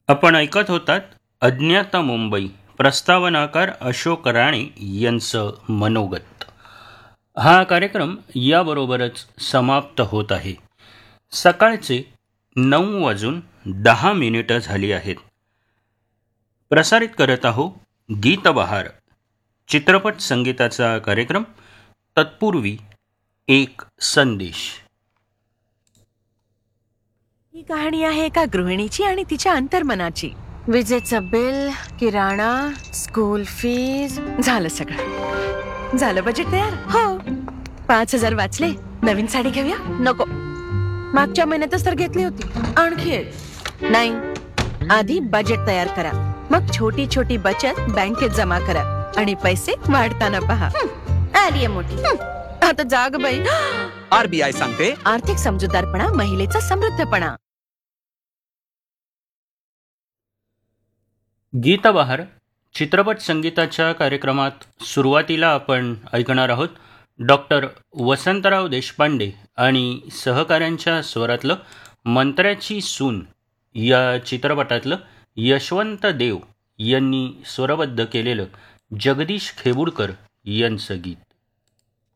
आपण ऐकत होतात अज्ञाता मुंबई, प्रस्तावनाकार अशोक राणे यांचं मनोगत. हा कार्यक्रम याबरोबरच समाप्त होत आहे. सकाळचे 9:10 झाली आहेत. प्रसारित करत आहो गीतबहार, चित्रपट संगीताचा कार्यक्रम. तत्पूर्वी एक संदेश. ही कहाणी आहे एका गृहिणीची आणि तिच्या अंतर्मनाची. विजेचं बिल, किराणा, स्कूल फीज, झालं सगळं. झालं बजेट तयार. हो, 5,000 वाचले. नवीन साडी घेऊया? नको, मागच्या महिन्यातच तर घेतली होती. आणखी एक? नाही. आधी बजेट तयार करा, मग छोटी छोटी बचत बँकेत जमा करा आणि पैसे वाढताना पहा. आली आहे मोठी. आता जाग बाई. आरबीआय सांगते, आर्थिक समजूतदारपणा महिलेचा समृद्धपणा. गीतबहार चित्रपट संगीताच्या कार्यक्रमात सुरुवातीला आपण ऐकणार आहोत डॉक्टर वसंतराव देशपांडे आणि सहकाऱ्यांच्या स्वरातलं मंत्र्याची सून या चित्रपटातलं यशवंत देव यांनी स्वरबद्ध केलेलं जगदीश खेबुडकर यांचं गीत.